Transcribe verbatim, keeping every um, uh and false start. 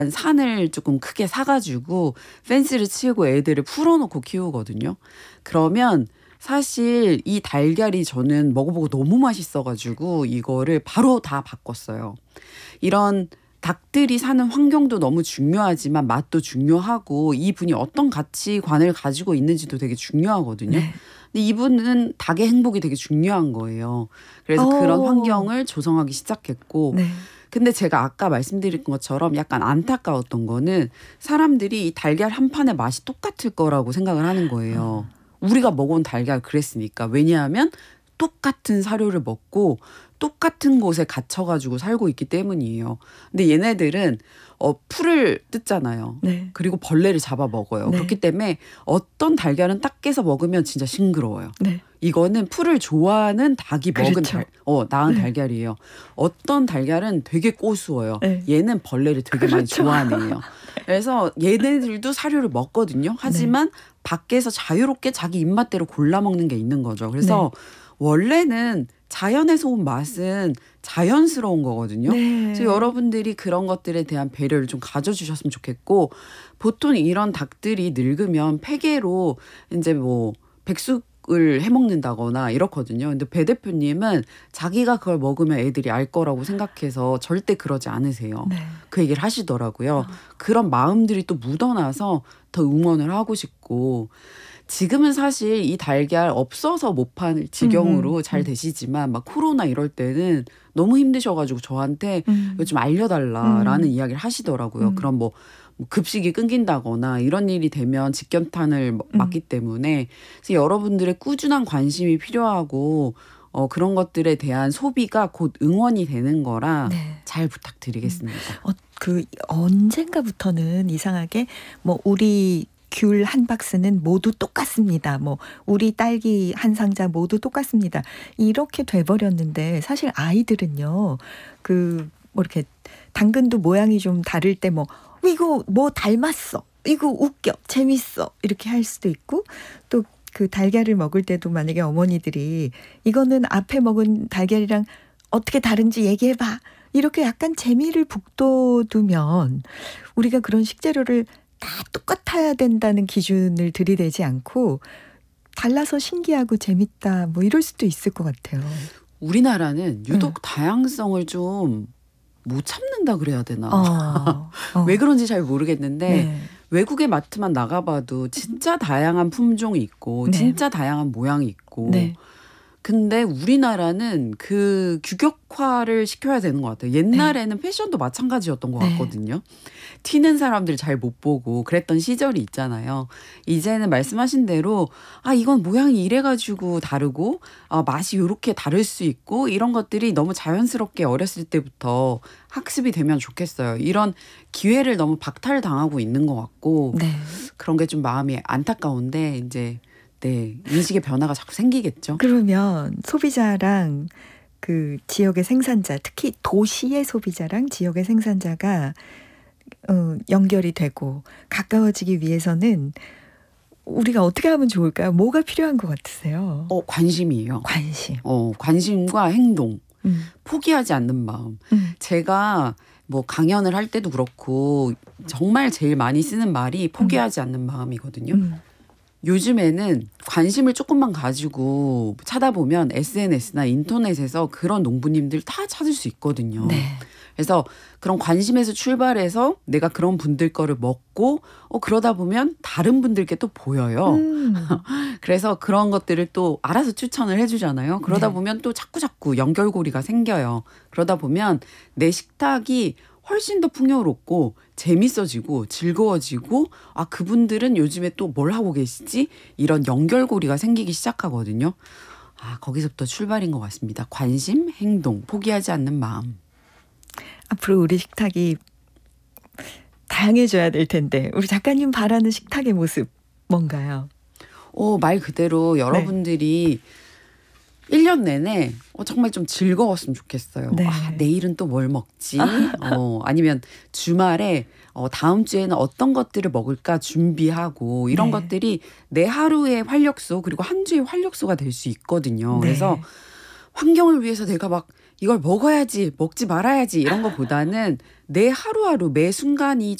산을 조금 크게 사가지고 펜스를 치고 애들을 풀어놓고 키우거든요. 그러면 사실 이 달걀이 저는 먹어보고 너무 맛있어가지고 이거를 바로 다 바꿨어요. 이런 닭들이 사는 환경도 너무 중요하지만 맛도 중요하고 이분이 어떤 가치관을 가지고 있는지도 되게 중요하거든요. 네. 근데 이분은 닭의 행복이 되게 중요한 거예요. 그래서 오. 그런 환경을 조성하기 시작했고 네. 근데 제가 아까 말씀드린 것처럼 약간 안타까웠던 거는 사람들이 이 달걀 한 판의 맛이 똑같을 거라고 생각을 하는 거예요. 우리가 먹어온 달걀 그랬으니까. 왜냐하면 똑같은 사료를 먹고 똑같은 곳에 갇혀가지고 살고 있기 때문이에요. 근데 얘네들은 어, 풀을 뜯잖아요. 네. 그리고 벌레를 잡아 먹어요. 네. 그렇기 때문에 어떤 달걀은 딱 깨서 먹으면 진짜 싱그러워요. 네. 이거는 풀을 좋아하는 닭이 먹은 그렇죠. 달, 어, 낳은 네. 달걀이에요. 어떤 달걀은 되게 고수워요. 네. 얘는 벌레를 되게 많이 그렇죠. 좋아하네요. 그래서 얘네들도 사료를 먹거든요. 하지만 네. 밖에서 자유롭게 자기 입맛대로 골라 먹는 게 있는 거죠. 그래서 네. 원래는 자연에서 온 맛은 자연스러운 거거든요. 네. 그래서 여러분들이 그런 것들에 대한 배려를 좀 가져주셨으면 좋겠고 보통 이런 닭들이 늙으면 폐계로 이제 뭐 백숙을 해먹는다거나 이렇거든요. 근데 배 대표님은 자기가 그걸 먹으면 애들이 알 거라고 생각해서 절대 그러지 않으세요. 네. 그 얘기를 하시더라고요. 어. 그런 마음들이 또 묻어나서 더 응원을 하고 싶고 지금은 사실 이 달걀 없어서 못 팔 지경으로 음, 잘 음. 되시지만 막 코로나 이럴 때는 너무 힘드셔가지고 저한테 음. 이거 좀 알려달라라는 음. 이야기를 하시더라고요. 음. 그럼 뭐 급식이 끊긴다거나 이런 일이 되면 직격탄을 맞기 음. 때문에 그래서 여러분들의 꾸준한 관심이 필요하고 어, 그런 것들에 대한 소비가 곧 응원이 되는 거라 네. 잘 부탁드리겠습니다. 음. 어, 그 언젠가부터는 이상하게 뭐 우리 귤 한 박스는 모두 똑같습니다. 뭐 우리 딸기 한 상자 모두 똑같습니다. 이렇게 돼버렸는데 사실 아이들은요. 그 뭐 이렇게 당근도 모양이 좀 다를 때 뭐 이거 뭐 닮았어. 이거 웃겨. 재밌어. 이렇게 할 수도 있고 또 그 달걀을 먹을 때도 만약에 어머니들이 이거는 앞에 먹은 달걀이랑 어떻게 다른지 얘기해봐. 이렇게 약간 재미를 북돋우면 우리가 그런 식재료를 다 똑같아야 된다는 기준을 들이대지 않고 달라서 신기하고 재밌다 뭐 이럴 수도 있을 것 같아요. 우리나라는 유독 응. 다양성을 좀 못 참는다 그래야 되나. 어, 어. 왜 그런지 잘 모르겠는데 네. 외국의 마트만 나가봐도 진짜 다양한 품종이 있고 네. 진짜 다양한 모양이 있고 네. 근데 우리나라는 그 규격화를 시켜야 되는 것 같아요. 옛날에는 네. 패션도 마찬가지였던 것 네. 같거든요. 튀는 사람들 잘 못 보고 그랬던 시절이 있잖아요. 이제는 말씀하신 대로 아 이건 모양이 이래가지고 다르고 아, 맛이 이렇게 다를 수 있고 이런 것들이 너무 자연스럽게 어렸을 때부터 학습이 되면 좋겠어요. 이런 기회를 너무 박탈당하고 있는 것 같고 네. 그런 게 좀 마음이 안타까운데 이제 네, 인식의 변화가 자꾸 생기겠죠. 그러면 소비자랑 그 지역의 생산자, 특히 도시의 소비자랑 지역의 생산자가 어, 연결이 되고 가까워지기 위해서는 우리가 어떻게 하면 좋을까요? 뭐가 필요한 것 같으세요? 어, 관심이에요. 관심. 어, 관심과 행동. 음. 포기하지 않는 마음. 음. 제가 뭐 강연을 할 때도 그렇고 정말 제일 많이 쓰는 말이 포기하지 음. 않는 마음이거든요. 음. 요즘에는 관심을 조금만 가지고 찾아보면 에스엔에스나 인터넷에서 그런 농부님들 다 찾을 수 있거든요. 네. 그래서 그런 관심에서 출발해서 내가 그런 분들 거를 먹고 어 그러다 보면 다른 분들께 또 보여요. 음. 그래서 그런 것들을 또 알아서 추천을 해주잖아요. 그러다 네. 보면 또 자꾸자꾸 연결고리가 생겨요. 그러다 보면 내 식탁이 훨씬 더 풍요롭고 재밌어지고 즐거워지고 아 그분들은 요즘에 또 뭘 하고 계시지? 이런 연결고리가 생기기 시작하거든요. 아 거기서부터 출발인 것 같습니다. 관심, 행동, 포기하지 않는 마음. 앞으로 우리 식탁이 다양해져야 될 텐데 우리 작가님 바라는 식탁의 모습 뭔가요? 어, 말 그대로 여러분들이 네. 일 년 내내 어, 정말 좀 즐거웠으면 좋겠어요. 네. 아, 내일은 또 뭘 먹지? 어, 아니면 주말에 어, 다음 주에는 어떤 것들을 먹을까 준비하고 이런 네. 것들이 내 하루의 활력소 그리고 한 주의 활력소가 될 수 있거든요. 네. 그래서 환경을 위해서 내가 막 이걸 먹어야지 먹지 말아야지 이런 것보다는 내 하루하루 매 순간이